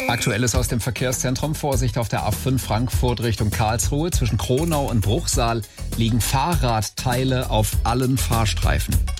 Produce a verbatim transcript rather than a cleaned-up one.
Aktuelles aus dem Verkehrszentrum. Vorsicht auf der A fünf Frankfurt Richtung Karlsruhe. Zwischen Kronau und Bruchsal liegen Fahrradteile auf allen Fahrstreifen.